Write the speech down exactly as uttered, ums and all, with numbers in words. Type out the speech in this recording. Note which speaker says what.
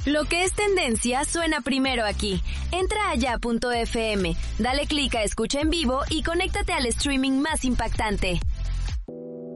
Speaker 1: Lo que es tendencia suena primero aquí. Entra a ya punto f m, dale clic a escucha en vivo y conéctate al streaming más impactante.